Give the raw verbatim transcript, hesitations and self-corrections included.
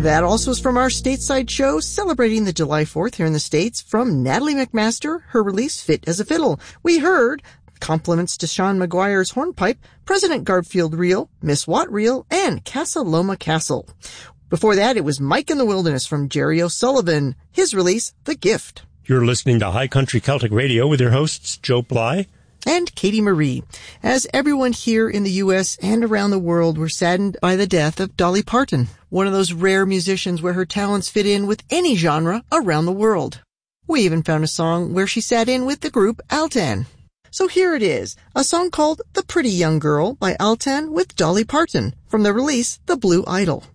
That also is from our stateside show celebrating the July fourth here in the States from Natalie McMaster, her release Fit as a Fiddle. We heard compliments to Sean Maguire's hornpipe, President Garfield Reel, Miss Watt Reel, and Casa Loma Castle. Before that, it was Mike in the Wilderness from Jerry O'Sullivan, his release The Gift. You're listening to High Country Celtic Radio with your hosts Joe Bly and Katie Marie. As everyone here in the U S and around the world were saddened by the death of Dolly Parton, one of those rare musicians where her talents fit in with any genre around the world. We even found a song where she sat in with the group Altan. So here it is, a song called The Pretty Young Girl by Altan with Dolly Parton from the release The Blue Idol.